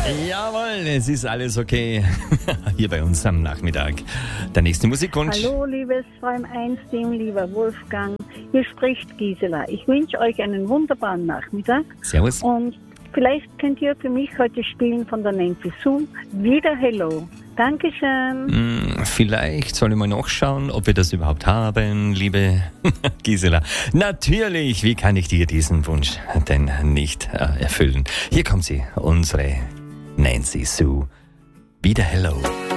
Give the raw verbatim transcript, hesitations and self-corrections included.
Jawohl, es ist alles okay. Hier bei uns am Nachmittag. Der nächste Musikwunsch. Hallo, liebes Freim eins Team, lieber Wolfgang. Hier spricht Gisela. Ich wünsche euch einen wunderbaren Nachmittag. Servus. Und vielleicht könnt ihr für mich heute spielen von der Nancy Sue. Wieder Hello. Dankeschön. Hm, vielleicht soll ich mal nachschauen, ob wir das überhaupt haben, liebe Gisela. Natürlich, wie kann ich dir diesen Wunsch denn nicht äh, erfüllen? Hier kommt sie, unsere Nancy Sue. Wieder Hello.